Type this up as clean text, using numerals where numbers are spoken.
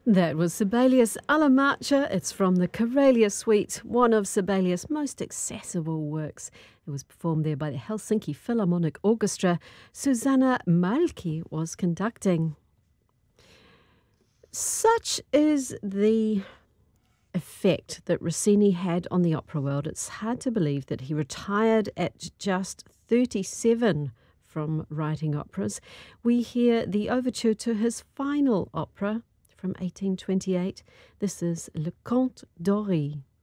That was Sibelius alla Marcia. It's from the Karelia Suite, one of Sibelius' most accessible works. It was performed there by the Helsinki Philharmonic Orchestra. Susanna Malki was conducting. Such is the effect that Rossini had on the opera world. It's hard to believe that he retired at just 37 from writing operas. We hear the overture to his final opera from 1828. This is Le Conte d'Ori.